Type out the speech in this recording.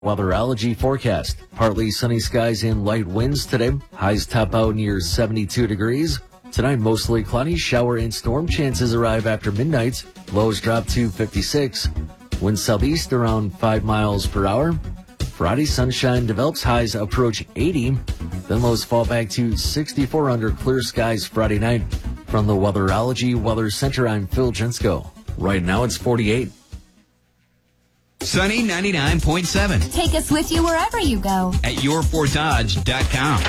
Weatherology forecast. Partly sunny skies and light winds today. Highs top out near 72 degrees. Tonight, mostly cloudy, shower and storm chances arrive after midnight. Lows drop to 56. Winds southeast around 5 miles per hour. Friday, sunshine develops, highs approach 80. Then lows fall back to 64 under clear skies Friday night. From the Weatherology Weather Center, I'm Phil Jensko. Right now, it's 48. Sunny 99.7. Take us with you wherever you go at yourfortdodge.com.